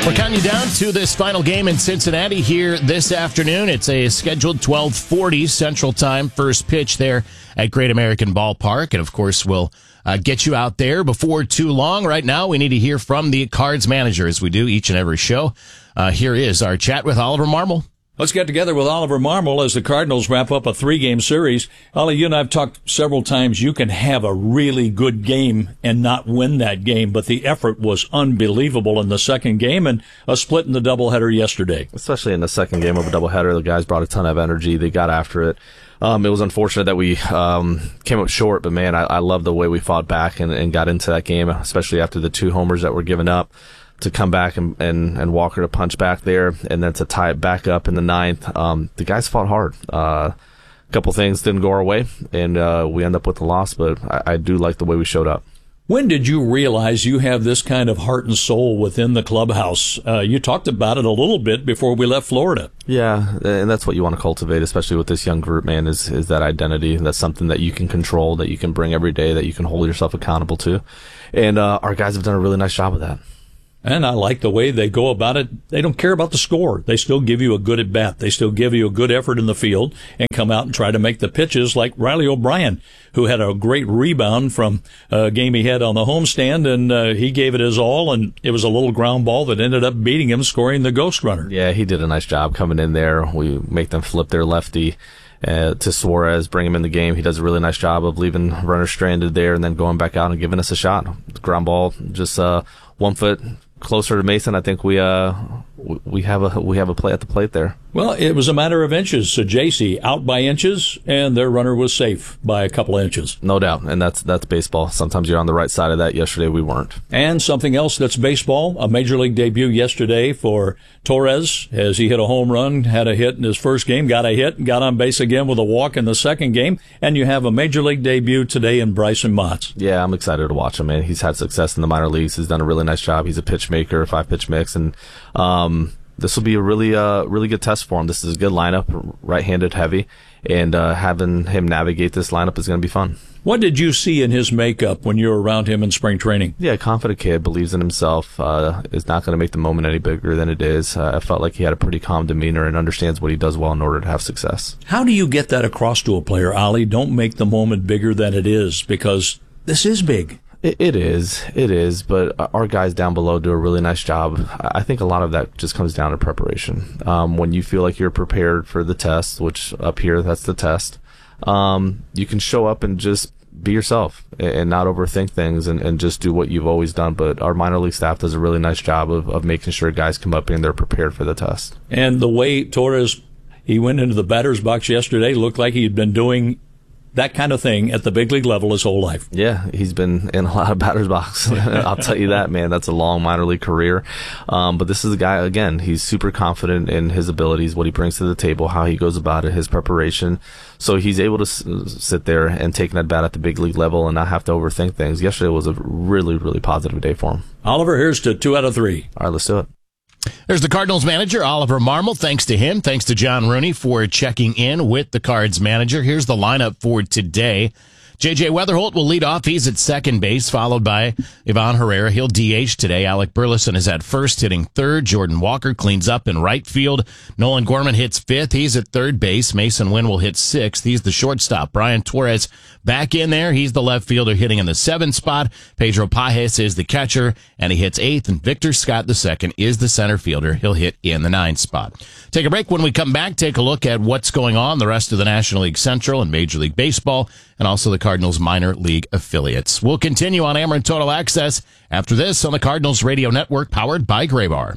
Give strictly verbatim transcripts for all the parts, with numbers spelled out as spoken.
We're counting you down to this final game in Cincinnati here this afternoon. It's a scheduled twelve forty Central Time first pitch there at Great American Ballpark. And, of course, we'll uh, get you out there before too long. Right now, we need to hear from the Cards manager, as we do each and every show. Uh, here is our chat with Oliver Marmol. Let's get together with Oliver Marmol as the Cardinals wrap up a three-game series. Ollie, you and I have talked several times. You can have a really good game and not win that game, but the effort was unbelievable in the second game and a split in the doubleheader yesterday. Especially in the second game of a doubleheader, the guys brought a ton of energy. They got after it. Um, it was unfortunate that we um, came up short, but, man, I, I love the way we fought back and, and got into that game, especially after the two homers that were given up. To come back and, and, and Walker to punch back there, and then to tie it back up in the ninth. Um, the guys fought hard. Uh, a couple things didn't go our way, and uh, we end up with the loss, but I, I do like the way we showed up. When did you realize you have this kind of heart and soul within the clubhouse? Uh, you talked about it a little bit before we left Florida. Yeah, and that's what you want to cultivate, especially with this young group, man, is, is that identity. That's something that you can control, that you can bring every day, that you can hold yourself accountable to. And uh, our guys have done a really nice job of that. And I like the way they go about it. They don't care about the score. They still give you a good at bat. They still give you a good effort in the field and come out and try to make the pitches like Riley O'Brien, who had a great rebound from a game he had on the homestand, and uh, he gave it his all, and it was a little ground ball that ended up beating him, scoring the ghost runner. Yeah, he did a nice job coming in there. We make them flip their lefty uh, to Suarez, bring him in the game. He does a really nice job of leaving runners stranded there and then going back out and giving us a shot. The ground ball, just uh, one foot closer to Mason. I think we uh we have a we have a play at the plate there. Well, it was a matter of inches. So J C out by inches, and their runner was safe by a couple of inches. No doubt, and that's that's baseball. Sometimes you're on the right side of that. Yesterday we weren't. And something else that's baseball, a major league debut yesterday for Torres as he hit a home run, had a hit in his first game, got a hit, got on base again with a walk in the second game, and you have a major league debut today in Bryson Motts. Yeah, I'm excited to watch him, man. He's had success in the minor leagues. He's done a really nice job. He's a pitch maker, five pitch mix, and um this will be a really uh really good test for him. This is a good lineup, right-handed heavy, and uh having him navigate this lineup is going to be fun. What did you see in his makeup when you were around him in spring training? Yeah, confident kid, believes in himself, uh is not going to make the moment any bigger than it is. Uh, I felt like he had a pretty calm demeanor and understands what he does well in order to have success. How do you get that across to a player, Ollie? Don't make the moment bigger than it is, because this is big. It, it is, it is, but our guys down below do a really nice job. I think a lot of that just comes down to preparation. Um, when you feel like you're prepared for the test, which up here, that's the test, um, you can show up and just be yourself and not overthink things and, and just do what you've always done. But our minor league staff does a really nice job of, of making sure guys come up and they're prepared for the test. And the way Torres, he went into the batter's box yesterday, looked like he'd been doing that kind of thing at the big league level his whole life. Yeah, he's been in a lot of batter's box. I'll tell you that, man. That's a long minor league career. Um, but this is a guy, again, he's super confident in his abilities, what he brings to the table, how he goes about it, his preparation. So he's able to s- sit there and take an at-bat at the big league level and not have to overthink things. Yesterday was a really, really positive day for him. Oliver, here's to two out of three. All right, let's do it. There's the Cardinals manager, Oliver Marmol. Thanks to him. Thanks to John Rooney for checking in with the Cards manager. Here's the lineup for today. J J Weatherholt will lead off. He's at second base, followed by Ivan Herrera. He'll D H today. Alec Burleson is at first, hitting third. Jordan Walker cleans up in right field. Nolan Gorman hits fifth. He's at third base. Mason Wynn will hit sixth. He's the shortstop. Brian Torres back in there. He's the left fielder hitting in the seventh spot. Pedro Pajes is the catcher, and he hits eighth. And Victor Scott the second is the center fielder. He'll hit in the ninth spot. Take a break. When we come back, take a look at what's going on the rest of the National League Central and Major League Baseball, and also the Cardinals minor league affiliates. We'll continue on Ameren Total Access after this on the Cardinals Radio Network, powered by Graybar.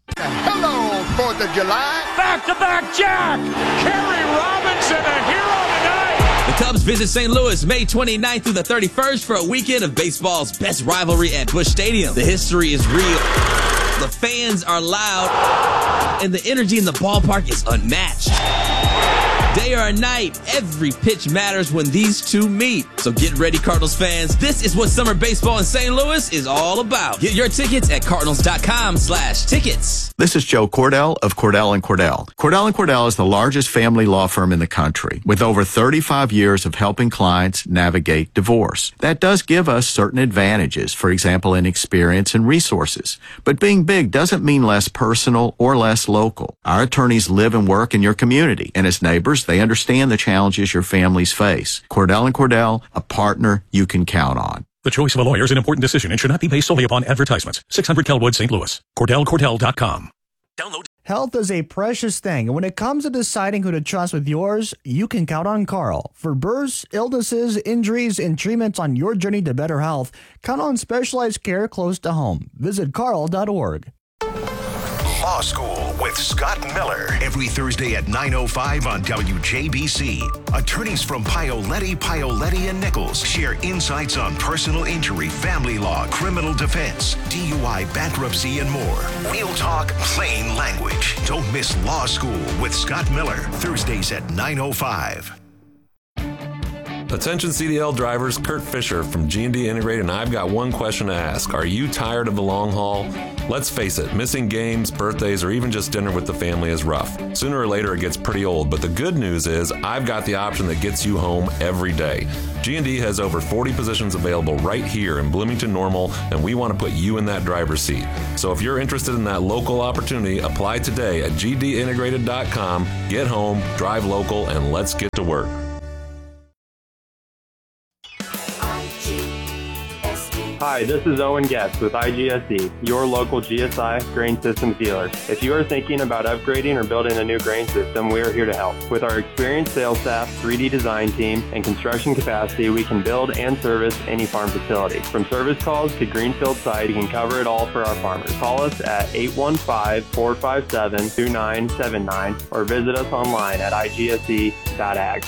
Hello, fourth of July. Back-to-back Jack. Kerry Robinson, a hero tonight. The Cubs visit Saint Louis May twenty-ninth through the thirty-first for a weekend of baseball's best rivalry at Busch Stadium. The history is real. The fans are loud, and the energy in the ballpark is unmatched. Day or night, every pitch matters when these two meet. So get ready, Cardinals fans. This is what summer baseball in Saint Louis is all about. Get your tickets at cardinals.com slash tickets. This is Joe Cordell of Cordell and Cordell. Cordell and Cordell is the largest family law firm in the country with over thirty-five years of helping clients navigate divorce. That does give us certain advantages, for example, in experience and resources. But being big doesn't mean less personal or less local. Our attorneys live and work in your community, and as neighbors, they understand the challenges your families face. Cordell and Cordell, a partner you can count on. The choice of a lawyer is an important decision and should not be based solely upon advertisements. six hundred Kelwood, Saint Louis. Cordell Cordell dot com. Download. Health is a precious thing, and when it comes to deciding who to trust with yours, you can count on Carl. For births, illnesses, injuries, and treatments on your journey to better health, count on specialized care close to home. Visit carl dot org. Law School with Scott Miller. Every Thursday at nine oh five on W J B C. Attorneys from Paoletti, Paoletti and Nichols share insights on personal injury, family law, criminal defense, D U I, bankruptcy, and more. Real talk, plain language. Don't miss Law School with Scott Miller. Thursdays at nine oh five. Attention C D L drivers, Kurt Fisher from G and D Integrated, and I've got one question to ask. Are you tired of the long haul? Let's face it, missing games, birthdays, or even just dinner with the family is rough. Sooner or later, it gets pretty old, but the good news is I've got the option that gets you home every day. G and D has over forty positions available right here in Bloomington Normal, and we want to put you in that driver's seat. So if you're interested in that local opportunity, apply today at G D integrated dot com. Get home, drive local, and let's get to work. Hi, this is Owen Guest with I G S E, your local G S I grain systems dealer. If you are thinking about upgrading or building a new grain system, we are here to help. With our experienced sales staff, three D design team, and construction capacity, we can build and service any farm facility. From service calls to greenfield site, we can cover it all for our farmers. Call us at eight one five, four five seven, two nine seven nine or visit us online at I G S E dot ag.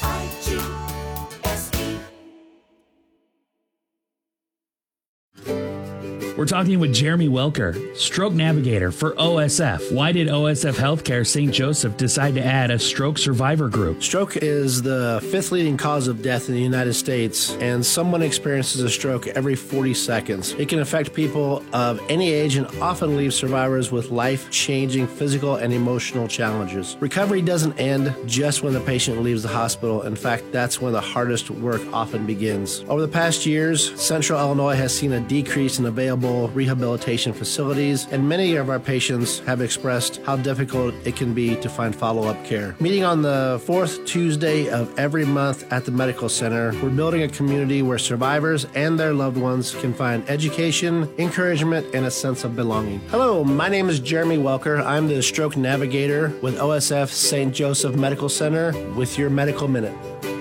We're talking with Jeremy Welker, stroke navigator for O S F. Why did O S F Healthcare Saint Joseph decide to add a stroke survivor group? Stroke is the fifth leading cause of death in the United States, and someone experiences a stroke every forty seconds. It can affect people of any age and often leave survivors with life-changing physical and emotional challenges. Recovery doesn't end just when the patient leaves the hospital. In fact, that's when the hardest work often begins. Over the past years, Central Illinois has seen a decrease in available rehabilitation facilities, and many of our patients have expressed how difficult it can be to find follow-up care. Meeting on the fourth Tuesday of every month at the Medical Center, we're building a community where survivors and their loved ones can find education, encouragement, and a sense of belonging. Hello, my name is Jeremy Welker. I'm the stroke navigator with O S F Saint Joseph Medical Center with your Medical Minute.